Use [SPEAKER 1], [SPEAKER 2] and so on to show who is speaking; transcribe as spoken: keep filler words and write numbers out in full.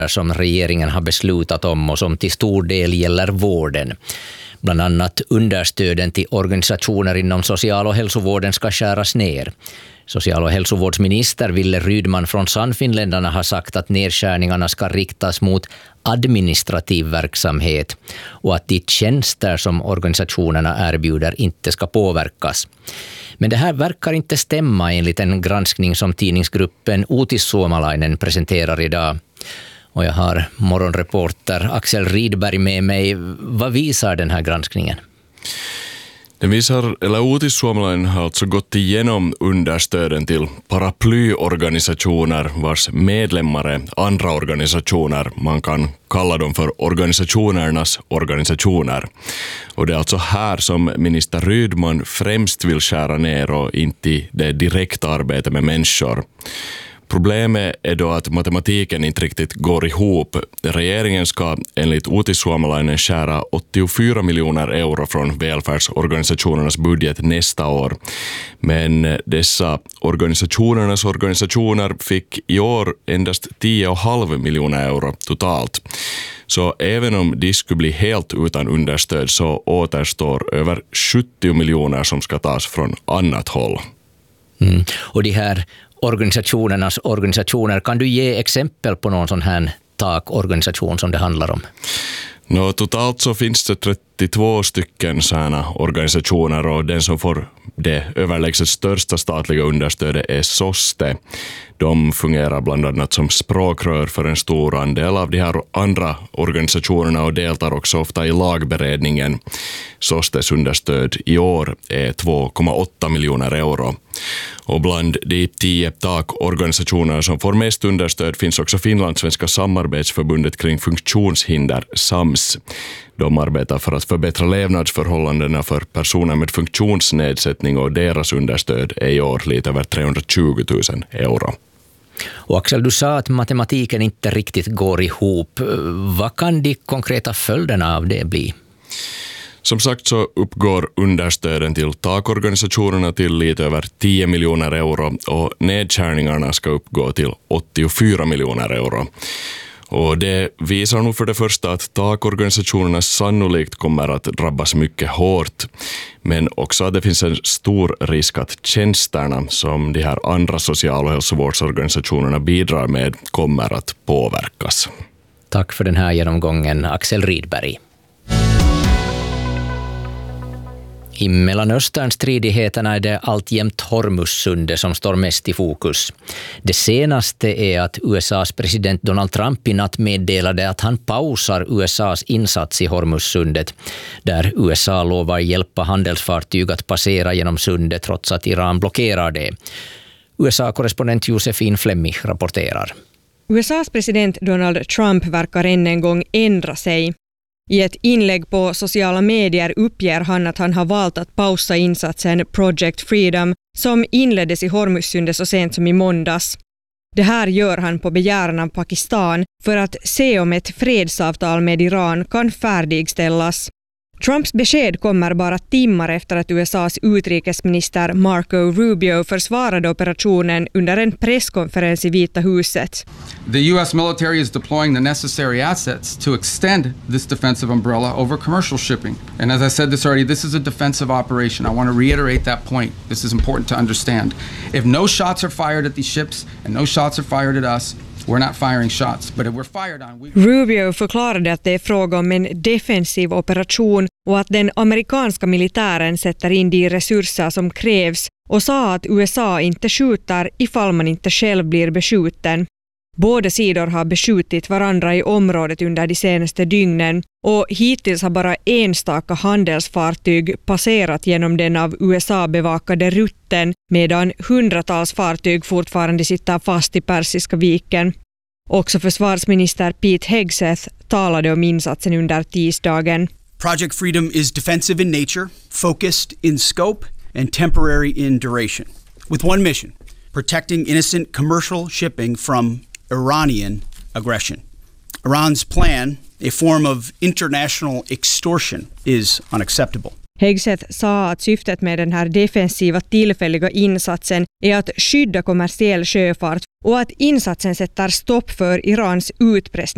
[SPEAKER 1] som regeringen har beslutat om och som till stor del gäller vården. Bland annat understöden till organisationer inom social- och hälsovården ska skäras ner. Social- och hälsovårdsminister Wille Rydman från Sannfinländarna har sagt att nedskärningarna ska riktas mot administrativ verksamhet och att de tjänster som organisationerna erbjuder inte ska påverkas. Men det här verkar inte stämma enligt en granskning som tidningsgruppen Uutis Suomalainen presenterar idag. Och jag har morgonreporter Axel Rydberg med mig. Vad visar den här granskningen?
[SPEAKER 2] Den visar, eller Uutis Suomalainen har alltså gått igenom understöden till paraplyorganisationer vars medlemmar är andra organisationer. Man kan kalla dem för organisationernas organisationer. Och det är alltså här som minister Rydman främst vill skära ner och inte det direkta arbetet med människor. Problemet är då att matematiken inte riktigt går ihop. Regeringen ska enligt Uutis Suomalainen skära åttiofyra miljoner euro från välfärdsorganisationernas budget nästa år. Men dessa organisationernas organisationer fick i år endast tio komma fem miljoner euro totalt. Så även om de skulle bli helt utan understöd så återstår över sjuttio miljoner som ska tas från annat håll.
[SPEAKER 1] Mm. Och de här organisationernas organisationer, kan du ge exempel på någon sån här takorganisation som det handlar om?
[SPEAKER 2] No, totalt så finns det trettiotvå stycken sådana organisationer och den som får det överlägset största statliga understödet är SOSTE. De fungerar bland annat som språkrör för en stor andel av de här andra organisationerna och deltar också ofta i lagberedningen. SOSTEs understöd i år är två komma åtta miljoner euro. Och bland de tio takorganisationer som får mest understöd finns också Finlandssvenska samarbetsförbundet kring funktionshinder, SAMS. De arbetar för att förbättra levnadsförhållandena för personer med funktionsnedsättning och deras understöd är i år lite över trehundratjugo tusen euro.
[SPEAKER 1] Och Axel, du sa att matematiken inte riktigt går ihop. Vad kan de konkreta följderna av det bli?
[SPEAKER 2] Som sagt så uppgår understöden till takorganisationerna till lite över tio miljoner euro och nedskärningarna ska uppgå till åttiofyra miljoner euro. Och det visar nog för det första att takorganisationerna sannolikt kommer att drabbas mycket hårt. Men också att det finns en stor risk att tjänsterna som de här andra social- och hälsovårdsorganisationerna bidrar med kommer att påverkas.
[SPEAKER 1] Tack för den här genomgången, Axel Rydberg. I Mellanöstern-stridigheterna är det alltjämt Hormuzsundet som står mest i fokus. Det senaste är att U S A:s president Donald Trump i natt meddelade att han pausar U S A:s insats i Hormuzsundet, där U S A lovar hjälpa handelsfartyg att passera genom sundet trots att Iran blockerar det. U S A-korrespondent Josefin Flemmig rapporterar.
[SPEAKER 3] U S A:s president Donald Trump verkar än en gång ändra sig. I ett inlägg på sociala medier uppger han att han har valt att pausa insatsen Project Freedom som inleddes i Hormuzsundet så sent som i måndags. Det här gör han på begäran av Pakistan för att se om ett fredsavtal med Iran kan färdigställas. Trumps besked kommer bara timmar efter att U S A:s utrikesminister Marco Rubio försvarade operationen under en presskonferens i Vita huset.
[SPEAKER 4] The U S military is deploying the necessary assets to extend this defensive umbrella over commercial shipping. And as I said this already, this is a defensive operation. I want to reiterate that point. This is important to understand. If no shots are fired at these ships and no shots are fired at us, we're not firing shots, but if we're fired on... We...
[SPEAKER 3] Rubio förklarade att det är fråga om en defensiv operation och att den amerikanska militären sätter in de resurser som krävs och sa att U S A inte skjuter ifall man inte själv blir beskjuten. Båda sidor har beskjutit varandra i området under de senaste dygnen och hittills har bara enstaka handelsfartyg passerat genom den av U S A-bevakade rutten medan hundratals fartyg fortfarande sitter fast i Persiska viken. Också försvarsminister Pete Hegseth talade om insatsen under tisdagen.
[SPEAKER 5] Project Freedom is defensive in nature, focused in scope and temporary in duration, with one mission: protecting innocent commercial shipping from Iranian aggression. Iran's plan, a form of international extortion, is unacceptable.
[SPEAKER 3] Hegseth sa att syftet med den här defensiva tillfälliga insatsen är att skydda kommersiell sjöfart och att insatsen sätter stopp för Irans utpressning